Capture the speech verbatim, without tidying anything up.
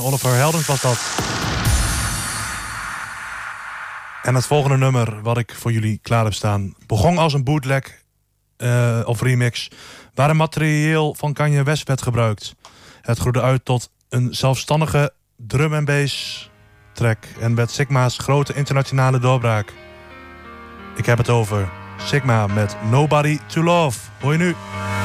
Oliver Heldens was dat. En het volgende nummer wat ik voor jullie klaar heb staan begon als een bootleg uh, of remix, waarin materieel van Kanye West werd gebruikt. Het groeide uit tot een zelfstandige drum en bass track en werd Sigma's grote internationale doorbraak. Ik heb het over Sigma met Nobody to Love. Hoor je nu?